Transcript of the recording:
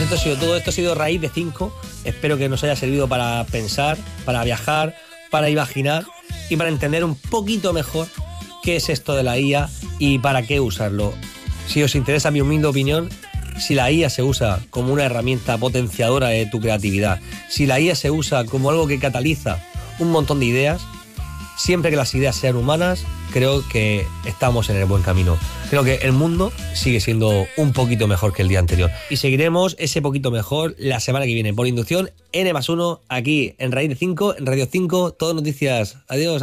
esto ha sido todo. Esto ha sido Raíz de 5. Espero que nos haya servido para pensar, para viajar, para imaginar y para entender un poquito mejor qué es esto de la IA y para qué usarlo. Si os interesa mi humilde opinión, si la IA se usa como una herramienta potenciadora de tu creatividad, si la IA se usa como algo que cataliza un montón de ideas, siempre que las ideas sean humanas, creo que estamos en el buen camino. Creo que el mundo sigue siendo un poquito mejor que el día anterior. Y seguiremos ese poquito mejor la semana que viene. Por inducción, N+1, aquí en Raíz de 5, en Radio 5, todo noticias. Adiós.